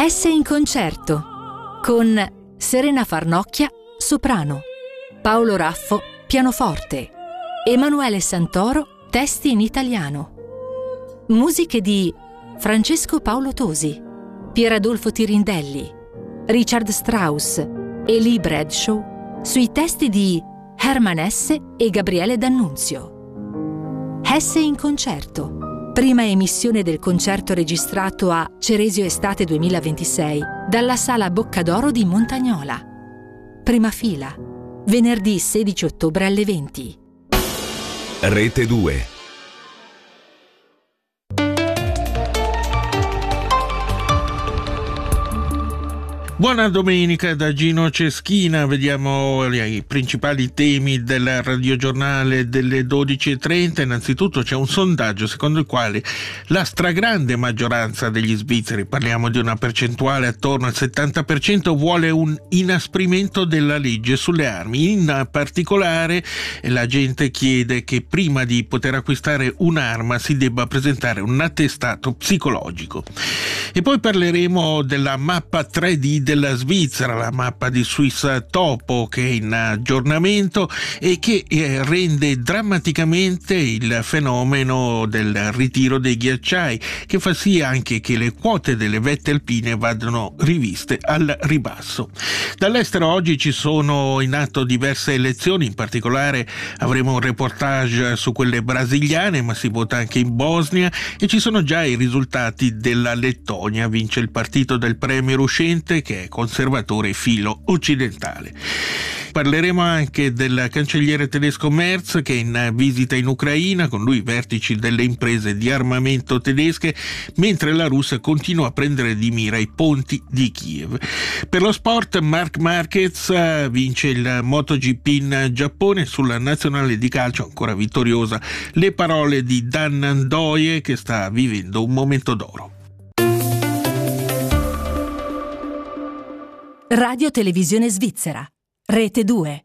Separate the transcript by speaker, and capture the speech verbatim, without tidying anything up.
Speaker 1: Hesse in concerto con Serena Farnocchia, soprano, Paolo Raffo, pianoforte, Emanuele Santoro, testi in italiano. Musiche di Francesco Paolo Tosi, Pieradolfo Tirindelli, Richard Strauss e Lee Bradshaw, sui testi di Hermann Hesse e Gabriele D'Annunzio. Hesse in concerto. Prima emissione del concerto registrato a Ceresio Estate duemilaventisei dalla Sala Boccadoro di Montagnola. Prima fila, venerdì sedici ottobre alle venti.
Speaker 2: Rete due.
Speaker 3: Buona domenica da Gino Ceschina, vediamo i principali temi del radiogiornale delle dodici e trenta. Innanzitutto c'è un sondaggio secondo il quale la stragrande maggioranza degli svizzeri, parliamo di una percentuale attorno al settanta per cento, vuole un inasprimento della legge sulle armi. In particolare la gente chiede che prima di poter acquistare un'arma si debba presentare un attestato psicologico. E poi parleremo della mappa tre D della Svizzera, la mappa di Swiss Topo, che è in aggiornamento e che eh, rende drammaticamente il fenomeno del ritiro dei ghiacciai, che fa sì anche che le quote delle vette alpine vadano riviste al ribasso. Dall'estero oggi ci sono in atto diverse elezioni, in particolare avremo un reportage su quelle brasiliane, ma si vota anche in Bosnia e ci sono già i risultati della Lettonia. Vince il partito del premier uscente, che è conservatore filo occidentale. Parleremo anche del cancelliere tedesco Merz, che è in visita in Ucraina, con lui i vertici delle imprese di armamento tedesche, mentre la Russia continua a prendere di mira i ponti di Kiev. Per lo sport, Marc Marquez vince il MotoGP in Giappone. Sulla nazionale di calcio, ancora vittoriosa, le parole di Dan Ndoye, che sta vivendo un momento d'oro.
Speaker 1: Radio Televisione Svizzera, Rete due.